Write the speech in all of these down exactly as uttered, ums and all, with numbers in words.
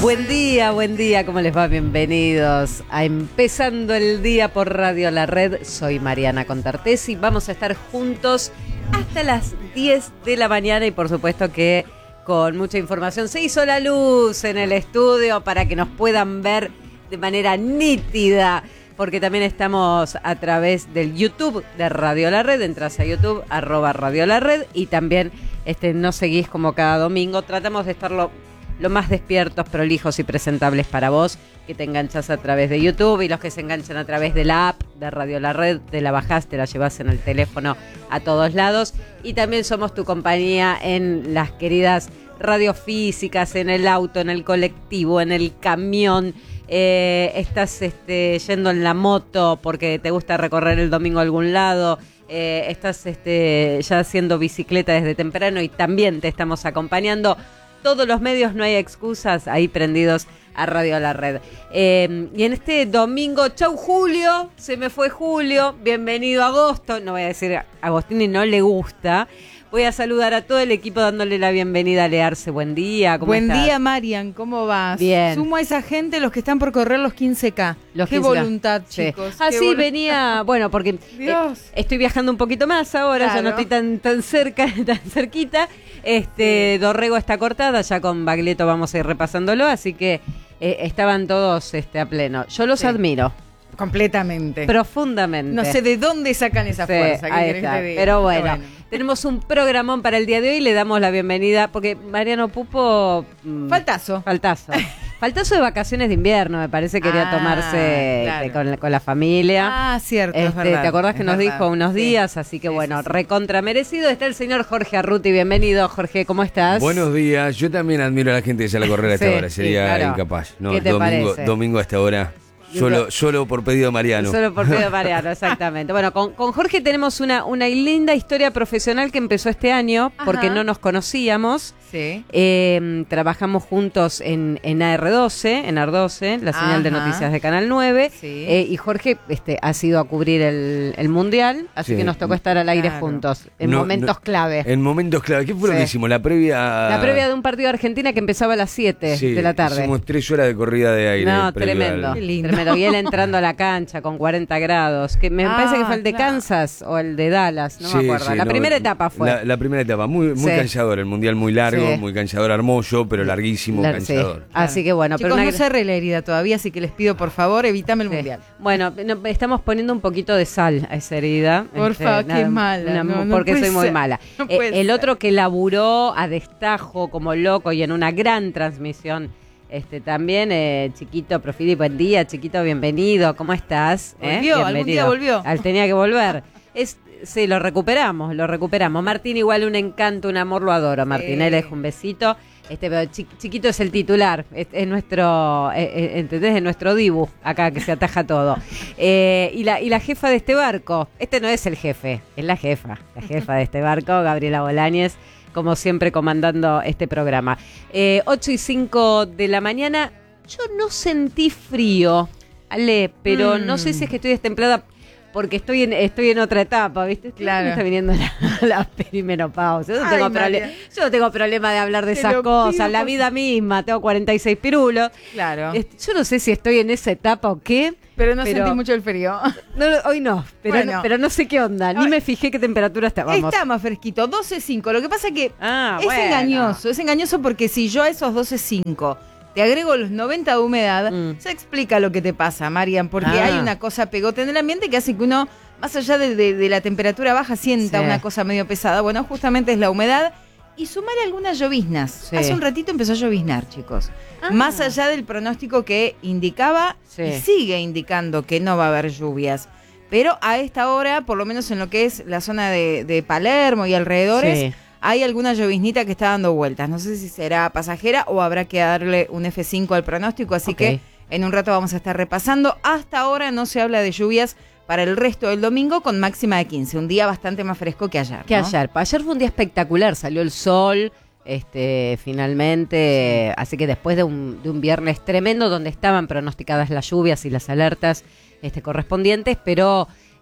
Buen día, buen día, ¿cómo les va? Bienvenidos a Empezando el Día por Radio La Red. Soy Mariana Contartesi, vamos a estar juntos hasta las diez de la mañana y por supuesto que con mucha información. Se hizo la luz en el estudio para que nos puedan ver de manera nítida, porque también estamos a través del YouTube de Radio La Red. Entras a YouTube, arroba Radio La Red, y también este, nos seguís como cada domingo. Tratamos de estarlo lo más despiertos, prolijos y presentables para vos, que te enganchás a través de YouTube, y los que se enganchan a través de la app de Radio La Red, te la bajás, te la llevás en el teléfono a todos lados. Y también somos tu compañía en las queridas radios físicas, en el auto, en el colectivo, en el camión. Eh, estás este, yendo en la moto porque te gusta recorrer el domingo a algún lado. Eh, estás este, ya haciendo bicicleta desde temprano y también te estamos acompañando. Todos los medios, no hay excusas, ahí prendidos a Radio La Red. Eh, y en este domingo, chau Julio, se me fue Julio, bienvenido agosto. No voy a decir a Agostini, no le gusta. Voy a saludar a todo el equipo dándole la bienvenida a Learse. Buen día, ¿cómo Buen estás? día, Marian, ¿cómo vas? Bien. Sumo a esa gente, los que están por correr los quince K. Los qué quince K. voluntad, Sí. chicos. Ah, qué sí, vol- venía, bueno, porque Dios. eh, estoy viajando un poquito más ahora, Claro. ya no estoy tan tan cerca, tan cerquita. Este, Sí. Dorrego está cortada, ya con Baglietto vamos a ir repasándolo, así que eh, estaban todos este, a pleno. Yo los Sí. admiro Completamente. profundamente. No sé de dónde sacan esa Sí, fuerza. ¿qué ahí querés que está. te diga? Pero bueno, tenemos un programón para el día de hoy. Le damos la bienvenida, porque Mariano Pupo... mm, Faltazo. Faltazo. Faltazo de vacaciones de invierno, me parece, quería Ah, tomarse claro. este, con, la, con la familia. Ah, cierto, es Este, verdad. ¿Te acordás es que nos verdad. dijo unos Sí. días? Así que Sí, bueno, sí, sí. recontra merecido. Está el señor Jorge Arruti, bienvenido. Jorge, ¿cómo estás? Buenos días, yo también admiro a la gente que sale a correr a esta Sí, hora, sí, sería claro. incapaz. No, ¿Qué te domingo, parece? domingo a esta hora, Yo solo, creo- solo por pedido de Mariano. Solo por Pedro Mariano, exactamente. Bueno, con, con Jorge tenemos una, una linda historia profesional que empezó este año, porque Ajá. no nos conocíamos. Sí. Eh, trabajamos juntos en, en A R doce, en A R doce, la señal de Ajá. noticias de Canal nueve. Sí. Eh, y Jorge este, ha sido a cubrir el, el Mundial, así Sí. que nos tocó estar al aire Claro. juntos, en No, momentos no, clave. En momentos clave. ¿Qué fue lo Sí. que hicimos? La previa. La previa de un partido de Argentina que empezaba a las siete Sí, de la tarde. Hicimos tres horas de corrida de aire. No, previo tremendo, al- Qué lindo. tremendo. Y él entrando a la cancha con cuarenta grados, que me Ah, parece que fue el de claro. Kansas o el de Dallas, no Sí, me acuerdo. sí, la no, primera etapa fue. La, la primera etapa, muy, muy Sí. cansador. El mundial muy largo, Sí. muy cansador, hermoso, pero larguísimo, La- sí. cansador. Así que bueno, Chicos, pero una no cerré la herida todavía, así que les pido, por favor, evítame el Sí. mundial. Bueno, no, estamos poniendo un poquito de sal a esa herida. Por favor, qué nada, mala, una- no, no porque puede soy muy ser, mala. no Eh, puede el ser. otro que laburó a destajo como loco y en una gran transmisión este también, eh, Chiquito Profili, buen día, Chiquito, bienvenido, ¿cómo estás? ¿Eh? Volvió, algún Bienvenido. día volvió. Al tenía que volver. Es, sí, lo recuperamos, lo recuperamos. Martín igual un encanto, un amor, lo adoro. Martín, Sí. él es un besito. Este, pero Chi- Chiquito es el titular, es, es nuestro, eh, eh, ¿entendés? Es nuestro dibu, acá que se ataja todo. Eh, y, la, y la jefa de este barco, este no es el jefe, es la jefa, la jefa de este barco, Gabriela Bolañez, como siempre comandando este programa. Eh, ocho y cinco de la mañana, yo no sentí frío, Ale, pero Mm. no sé si es que estoy destemplada porque estoy en, estoy en otra etapa, ¿viste? Estoy- Claro. Me está viniendo la, la perimenopausia. Yo no, Ay, tengo María. prole- yo no tengo problema de hablar de Te esas lo cosas. pido, La por vida misma, tengo cuarenta y seis pirulos. Claro. Este, yo no sé si estoy en esa etapa o qué. Pero no pero- sentí mucho el frío. No, no, hoy no, pero, Bueno. no, pero no sé qué onda. Ni Ay. me fijé qué temperatura estábamos. Está más fresquito, doce cinco. Lo que pasa que Ah, es bueno. engañoso, es engañoso porque si yo a esos doce cinco te agrego los noventa de humedad, Mm. se explica lo que te pasa, Marian, porque Ah. hay una cosa pegote en el ambiente que hace que uno, más allá de, de- de la temperatura baja, sienta Sí. una cosa medio pesada. Bueno, justamente es la humedad. Y sumar algunas lloviznas. Sí. Hace un ratito empezó a lloviznar, chicos. Ah. Más allá del pronóstico que indicaba Sí. y sigue indicando que no va a haber lluvias. Pero a esta hora, por lo menos en lo que es la zona de, de Palermo y alrededores, Sí. hay alguna lloviznita que está dando vueltas. No sé si será pasajera o habrá que darle un F cinco al pronóstico, así Ok. que en un rato vamos a estar repasando. Hasta ahora no se habla de lluvias para el resto del domingo con máxima de quince, un día bastante más fresco que ayer. Que ¿no? ayer. Ayer fue un día espectacular, salió el sol, este, finalmente, así que después de un, de un viernes tremendo donde estaban pronosticadas las lluvias y las alertas este, correspondientes, pero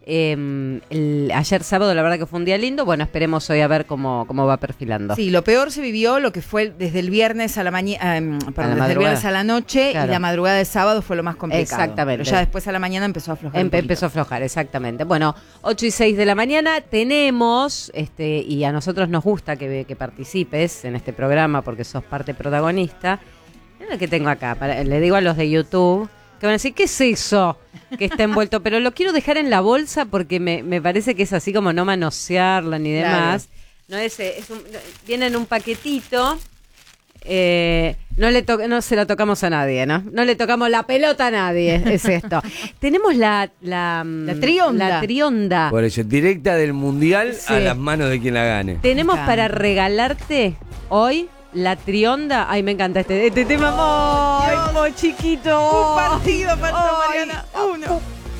Eh, el, ayer sábado la verdad que fue un día lindo. Bueno, esperemos hoy a ver cómo, cómo va perfilando. Sí, lo peor se vivió lo que fue desde el viernes a la mañana, eh, perdón, desde el viernes a la noche, claro. Y la madrugada de sábado fue lo más complicado. Exactamente. Pero ya después a la mañana empezó a aflojar. Em, empezó a aflojar, exactamente. Bueno, ocho y seis de la mañana tenemos, este, y a nosotros nos gusta que, que participes en este programa porque sos parte protagonista. Mira lo que tengo acá, para, le digo a los de YouTube, que van a decir, ¿qué es eso que está envuelto? Pero lo quiero dejar en la bolsa porque me, me parece que es así como no manosearlo ni demás. Claro. No es, es un, viene en un paquetito. Eh, no le to- no se lo tocamos a nadie, ¿no? No le tocamos la pelota a nadie, es esto. Tenemos la la, la trionda. La trionda. Por eso, directa del mundial sí. a las manos de quien la gane. Tenemos para regalarte hoy la trionda. Ay, me encanta este, este tema. ¡Ay, oh, chiquito! Un partido para Mariana. Uno.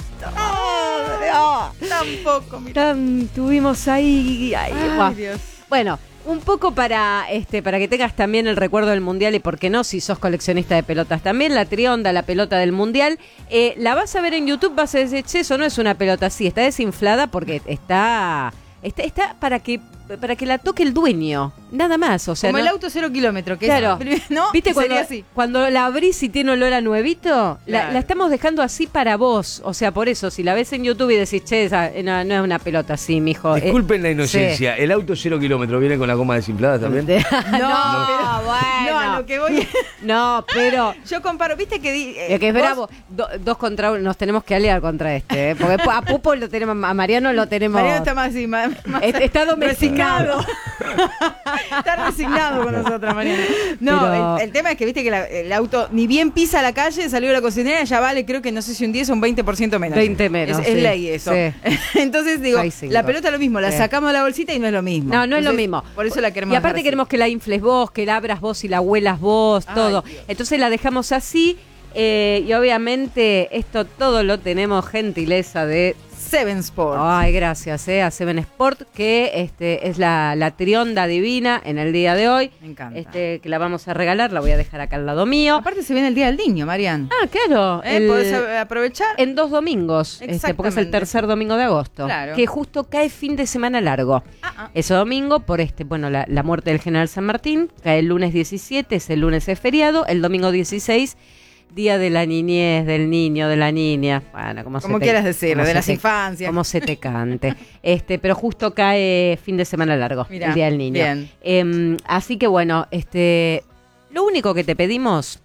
Oh, tampoco, mira. Tan, tuvimos ahí. Ay, ay Dios. Bueno, un poco para este para que tengas también el recuerdo del mundial y por qué no, si sos coleccionista de pelotas también, la trionda, la pelota del mundial. Eh, la vas a ver en YouTube, vas a decir, che, eso no es una pelota así, está desinflada porque está. Está, está para que para que la toque el dueño, nada más, o sea, como no, el auto cero kilómetro, que claro, es, ¿no? ¿Viste cuando, así. Cuando la abrís y tiene olor a nuevito? Claro. La, la estamos dejando así para vos, o sea, por eso, si la ves en YouTube y decís, che, esa, no, no es una pelota así, mijo. Disculpen eh, la inocencia, sí. ¿El auto cero kilómetro viene con la goma desinflada también? no, no, pero, bueno. No, a lo que voy. No, pero yo comparo, viste que di, eh, que es bravo, do, dos contra uno, nos tenemos que aliar contra este, ¿eh? Porque a Pupo lo tenemos, a Mariano lo tenemos. Mariano está más así, más, más está domesticado. Está resignado con nosotros, Mariana. No, Pero... el, el tema es que viste que la, el auto ni bien pisa la calle, salió de la cocinera, ya vale, creo que no sé si un diez o un veinte por ciento menos. veinte menos. Es, sí, es ley eso. Sí. Entonces digo, la pelota es lo mismo, la sí. sacamos de la bolsita y no es lo mismo. No, no Entonces, es lo mismo. Por eso la queremos. Y aparte queremos que la infles vos, que la abras vos y la huelas vos, Ay, todo. Dios. Entonces la dejamos así. Eh, y obviamente esto todo lo tenemos gentileza de Seven Sport. Ay, gracias, eh, a Seven Sport, que este es la, la trionda divina en el día de hoy. Me encanta. Este, que la vamos a regalar, la voy a dejar acá al lado mío. Aparte se viene el Día del Niño, Marian. Ah, claro. ¿Eh? El, ¿Podés aprovechar? En dos domingos, este, porque es el tercer domingo de agosto. Claro. Que justo cae fin de semana largo. Ah, ah. Ese domingo, por este, bueno, la, la muerte del general San Martín, cae el lunes diecisiete, ese lunes es feriado, el domingo dieciséis. Día de la niñez, del niño, de la niña, bueno, como, como se te, quieras decirlo, de las te, infancias. Como se te cante. este, pero justo cae fin de semana largo, Mirá, el Día del Niño. Bien. Eh, así que bueno, este, lo único que te pedimos,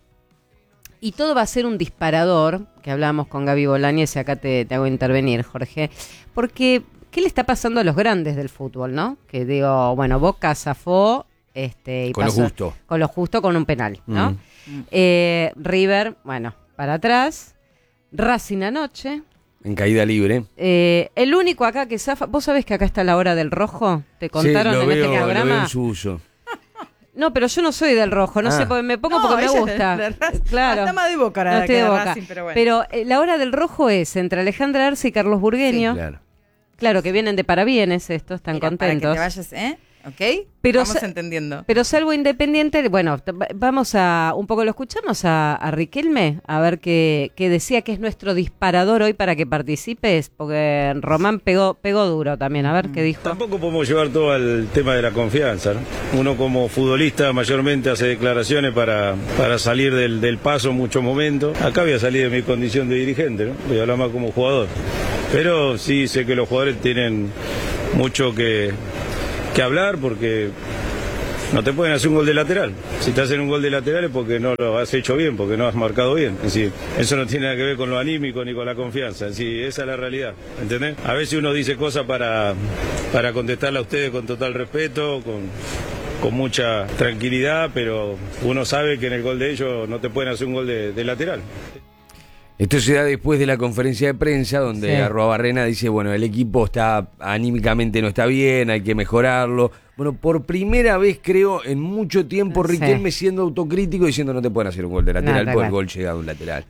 y todo va a ser un disparador, que hablábamos con Gaby Bolañez, y acá te, te hago intervenir, Jorge, porque ¿qué le está pasando a los grandes del fútbol, no? Que digo, bueno, Boca zafó, este, y con pasó, lo justo. Con lo justo, con un penal, ¿no? Mm. Eh, River, bueno, para atrás. Racing anoche. En caída libre. Eh, el único acá que zafa. ¿Vos sabés que acá está la hora del rojo? ¿Te contaron sí, lo en veo, este programa? Lo veo en su uso. No, pero yo no soy del rojo, no ah. sé, porque me pongo no, porque me gusta. De, de claro. Está más de Boca ahora no estoy que de de Boca. Racing, pero bueno. Pero eh, la hora del rojo es entre Alejandra Arce y Carlos Burgueño. Sí, claro. Claro, que vienen de parabienes estos, están Mira, contentos. Para que te vayas, ¿eh? ¿Ok? Pero vamos sa- entendiendo. Pero salvo Independiente, bueno, t- vamos a, un poco lo escuchamos a, a Riquelme, a ver qué, qué decía que es nuestro disparador hoy para que participes, porque Román pegó, pegó duro también, a ver qué dijo. Tampoco podemos llevar todo al tema de la confianza, ¿no? Uno como futbolista mayormente hace declaraciones para, para salir del, del paso en muchos momentos. Acá voy a salir de mi condición de dirigente, ¿no? Voy a hablar más como jugador. Pero sí sé que los jugadores tienen mucho que... que hablar porque no te pueden hacer un gol de lateral. Si te hacen un gol de lateral es porque no lo has hecho bien, porque no has marcado bien. Es decir, eso no tiene nada que ver con lo anímico ni con la confianza. Es decir, esa es la realidad. ¿Entendés? A veces uno dice cosas para, para contestarle a ustedes con total respeto, con, con mucha tranquilidad, pero uno sabe que en el gol de ellos no te pueden hacer un gol de, de lateral. Esto se da después de la conferencia de prensa donde sí. Arruabarrena dice, bueno, el equipo está anímicamente no está bien, hay que mejorarlo. Bueno, por primera vez creo en mucho tiempo Riquelme sí. siendo autocrítico diciendo no te pueden hacer un gol de lateral, no, porque el gol llega de un lateral.